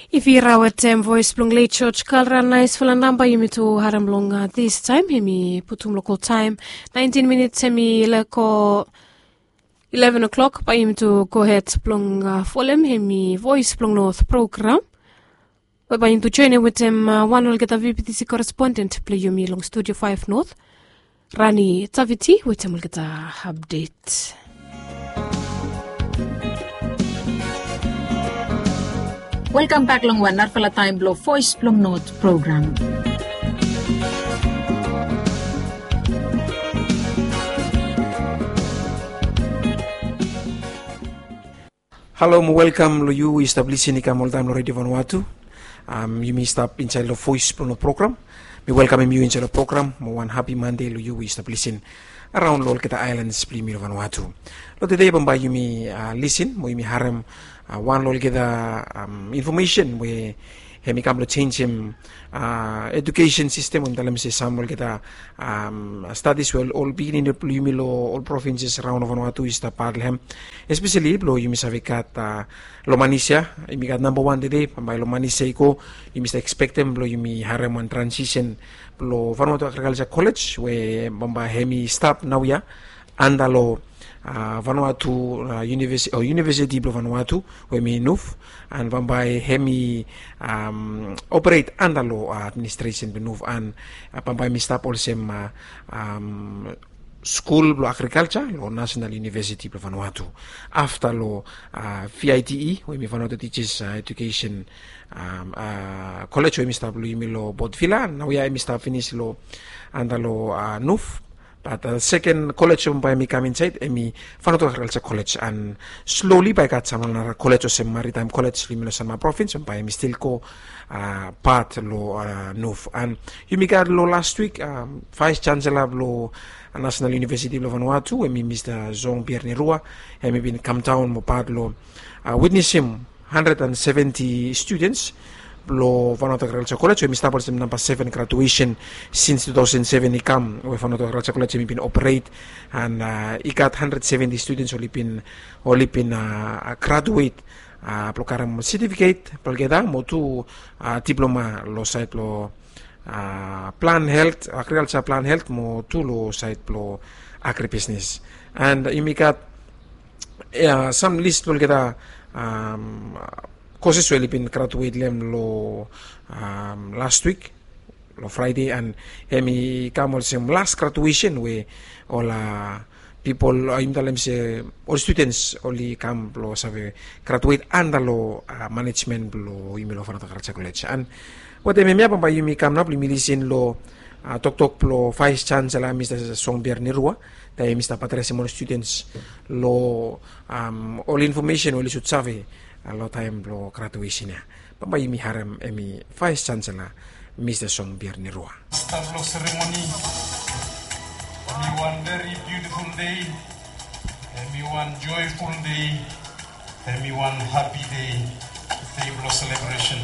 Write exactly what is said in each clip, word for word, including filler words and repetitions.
Ivira wetem voice plong late church kalra nice fulanamba yumi to haramlong this time hemi putum local time nineteen minutes hemi leko eleven o'clock pa yumi to go ahead plong uh, folem hemi voice plong north program pa yumi to join with them uh, one will get a V P T C correspondent play yumi long studio five north Rani Taviti with them will get a update. Welcome back long one narfala time blow voice plong note program. Hello, welcome lo you establishing ni kamol time lo Radio Vanuatu. Um, you may stop inside the voice plong note program. We welcome you inside the program. Mo one happy Monday lo you establishing around lo kita islands play mi Vanuatu. Lo today bamba you may uh, listen mo you may harem. Uh, one will get the um, information where he may come to change him uh, education system and tell say some will get a um, studies will all be in the Plumilo all provinces around Vanuatu is the Parlem especially blow you miss have got uh, Lomanisia you got number one today by Lomanisia ko you must expect them blow you me harem one transition blow Vanuatu Agriculture College where bamba hemi stop now ya andalo Uh, Vanuatu uh, University or University of Vanuatu where me nuf and Bambai hemi um, operate under law administration benuf and uh, Bambai mi stop also uh, um, school of agriculture law National University of Vanuatu after law uh, V I T E where me Vanuatu teaches uh, education um, uh, college where me stop law both villa now we are mi stop finish law under law uh, nuf. But the uh, second college by me come inside, emi Vanuatu Agriculture College, and slowly by got some another college or some maritime college, limino sama province, and by me still go uh, part lo uh, nuf. And you me got lo last week, um, Vice Chancellor lo National University of Vanuatu, emi Mister Zong Pierre Nerua, emi been come down mo part lo uh, witness him one hundred seventy students. Lo Vanuatu Agriculture College, we start with number seven graduation since two thousand seven. He come with Vanuatu Agriculture College, we been operate, and uh, he got one hundred seventy students only been only been uh, graduate. Uh, Plokaram certificate, Palgeda, Motu uh, diploma lo site lo uh, plan health, agriculture plan health, mo tu lo site lo agribusiness, and uh, you got uh, some list Palgeda. Um, Courses will been graduate lem lo um, last week, lo Friday, and hemi come also last graduation where all uh, people, I'm telling say all students only come lo save graduate under lo uh, management lo email of Vanuatu Agriculture College. And what they may have by you come up, limisin lo uh, talk talk lo Vice Chancellor Mister Zong Pierre Nerua, they Mister Patrice more students lo um, all information only should save. A lot of time blow graduation ya. Papa yumi harem emi Vice Chancellor Mister Zong Pierre Nerua. Tableau ceremony. Emi one very beautiful day. Emi one joyful day. Emi one happy day. Tableau celebration.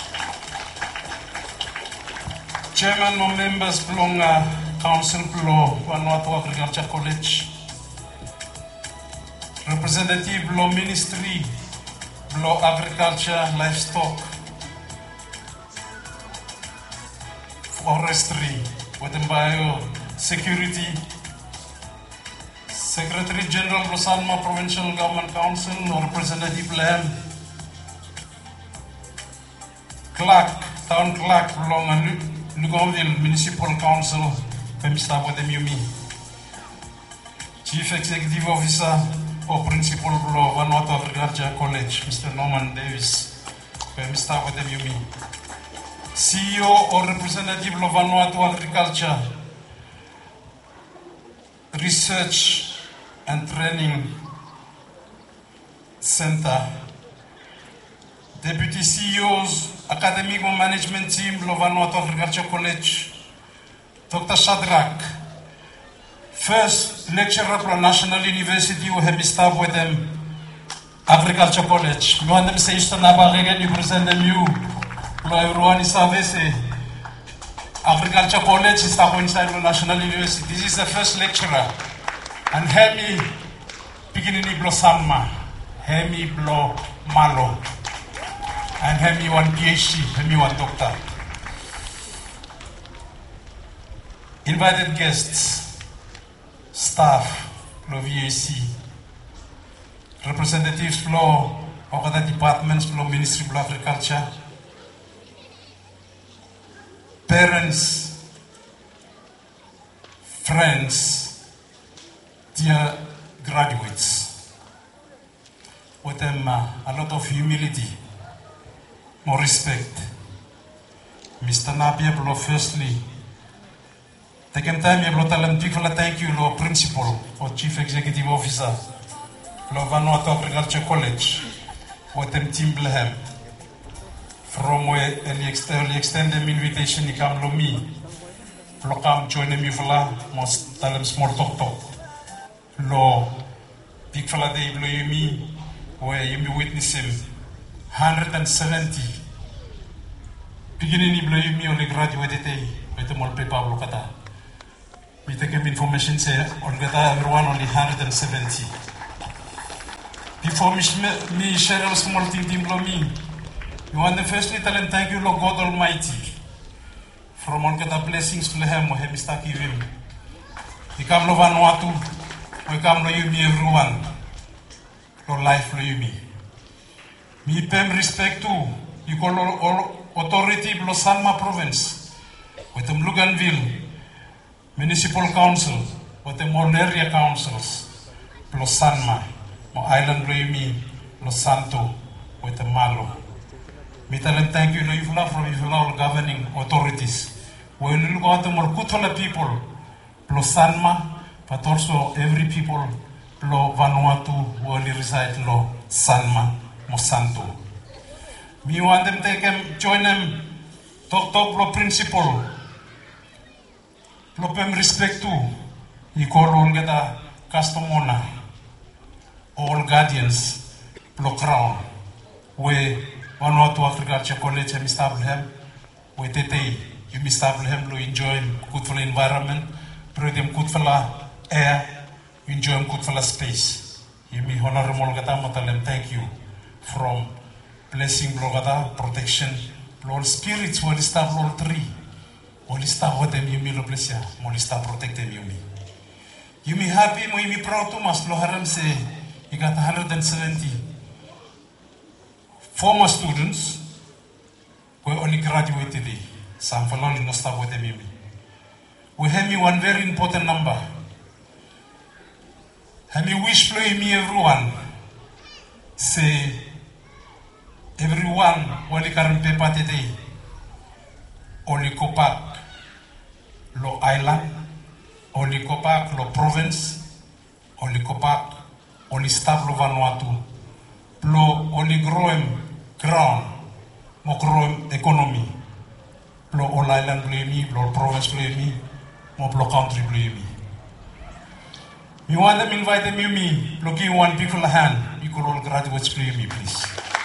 Chairman or members belong uh, Council below Vanuatu Agriculture College. Representative below Ministry. Law, agriculture, livestock, forestry, water bio, security, Secretary General Rosalma Provincial Government Council, or Representative Lam, Clerk, Town Clerk, Long Lugonville Municipal Council, Mister Wademyumi, Chief Executive Officer, or Principal of Vanuatu Agriculture College, Mister Norman Davis, Mister Wademyumi, C E O or Representative of Vanuatu Agriculture Research and Training Center, Deputy C E Os, Academic Management Team of Vanuatu Agriculture College, Doctor Shadrach, First lecturer from National University who have staff with them Agriculture College. You want them to say again, you present them you. Everyone is say Agriculture College is staff inside the National University. This is the first lecturer. And Hemi beginning Blo Samma. Hemi Blo Malo. and hemi one PhD, hemi one doctor. Invited guests, staff, of V A C, representatives from other departments from Ministry of Agriculture, parents, friends, dear graduates, with them uh, a lot of humility, more respect. Mister Napier, firstly, taking time to tell them people thank you, Lord Principal or Chief Executive Officer, Lord Vanuatu Agriculture College, with them Team Blehem. From where early extend them invitation, you come to me. Lo come join them, you must tell them small talk talk. Lo big fella day blow you me, where you me witness him one hundred seventy. Beginning blow you me only graduated day with the more paper lokata. We take him information say on get everyone only one hundred seventy. Before me me share a small thing team blow me. You want the firstly tell him thank you, Lord God Almighty. From all get blessings to him, we have stuck him. We come to Vanuatu, we come to you, me everyone. Your life to you, me. Me pay respect to you call all authority of Sanma province, with the Luganville Municipal Council, with the more area councils, Los Sanma, Mo Island Loimi, Los Santo, with the Malo. Me tell them thank you, Loifla, from Ifla governing authorities. We will look at the more Kutula people, Los Sanma, but also every people, Lo Vanuatu, who only reside Lo Sanma, Mosanto. Me want them take them, join them, talk talk Lo Principal, Lo Pem respect to, you call all get a Castomona, all guardians, Lo Crown, where Vanuatu Agriculture College and Mister Abraham, where they you Mister Abraham will enjoy good for the environment, provide them good for the air, enjoy good for the space. You may honorable Gata Motalem, thank you from blessing Blogata, protection, Lord spirits, what is that Lord three? What is that what them you may bless ya, what is that protect them you may. You may happy, you may proud to mas Loharam say you got one hundred seventy. Former students were only graduated. Some following no stop with them. We have me one very important number. Have me wish for me everyone. Say everyone only current paper today. Only Kopak, Lo Island, only Kopak, Lo Province, only Kopak, only staff Lo Vanuatu, Lo only growing ground, mo growing economy. Lo all island play me, lo province play me, mo lo country play me. Me want them invite them you me, lo give one people a hand, you could all graduates play me please.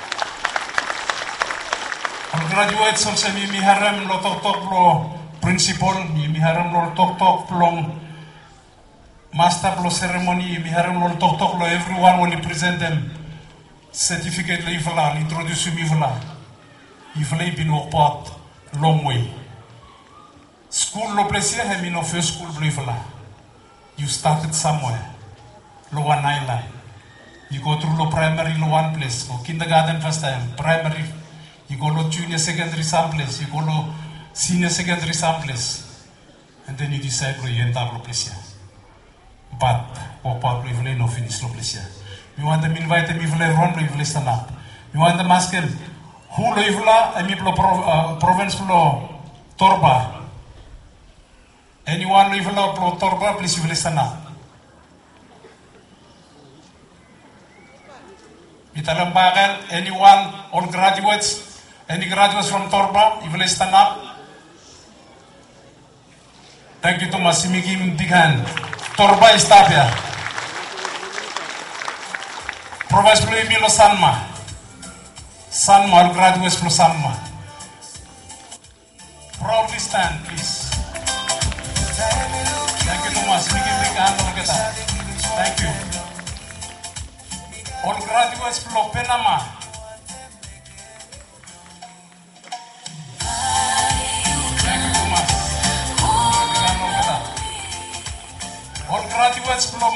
All graduates also me me haram lo talk talk lo principal, me me haram lo talk talk long master lo ceremony, me haram lo talk talk lo everyone when you present them. Certificate la ifala, introduce me ifala. Ifala been work part long way. School lo place here, have no first school ifala. You started somewhere. Lo one island. You go through lo primary lo one place. Go kindergarten first time, primary. You go lo junior secondary some place. You go lo senior secondary some place. And then you decide lo you enter lo place here. But work part lo ifala no finish lo place here. You want them invite them if everyone will listen up. You want them ask them who lo ifla I mean lo province lo Torba. Anyone lo ifla lo Torba please you listen up. Italam Bagal, anyone, all graduates, any graduates from Torba, if you listen up. Thank you to Masimiki big hand. Torba is Tapia. Province Play Lo Sanma. Sanma, graduates from Sanma. Proudly stand, please. Thank you, Thomas. Thank you. All graduates from Penama. Mati West